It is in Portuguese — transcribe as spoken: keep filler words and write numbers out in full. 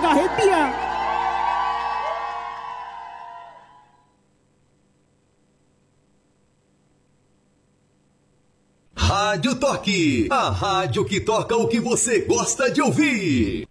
arrepiar. Rádio Toque, a rádio que toca o que você gosta de ouvir.